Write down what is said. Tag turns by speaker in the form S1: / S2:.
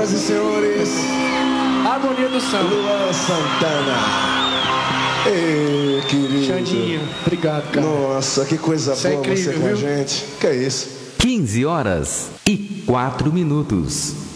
S1: Senhoras e senhores,
S2: Harmonia do Samba.
S1: Luan Santana. Ei, querido.
S2: Xandinho, obrigado, cara.
S1: Nossa, que coisa
S2: Isso é
S1: boa
S2: incrível,
S1: você com a
S2: viu?
S1: gente. Que é isso?
S3: 15 horas e 4 minutos.